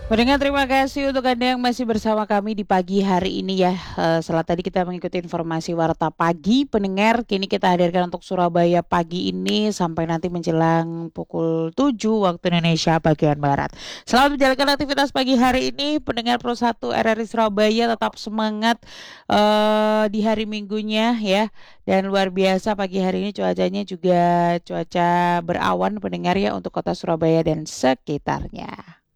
Pendengar terima kasih untuk Anda yang masih bersama kami di pagi hari ini ya. Setelah tadi kita mengikuti informasi Warta Pagi, pendengar kini kita hadirkan untuk Surabaya pagi ini sampai nanti menjelang pukul 7 waktu Indonesia bagian Barat. Selamat menjalankan aktivitas pagi hari ini, pendengar Pro 1 RRI Surabaya tetap semangat di hari Minggunya ya. Dan luar biasa pagi hari ini cuacanya juga cuaca berawan pendengar ya untuk kota Surabaya dan sekitarnya.